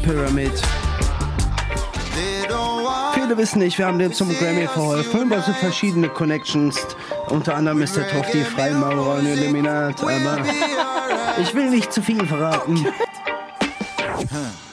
Pyramid. Viele wissen nicht, wir haben den zum Grammy verholfen. Da sind verschiedene Connections. Unter anderem Mr. Tofty, Freimaurer und Illuminat. Aber ich will nicht zu viel verraten.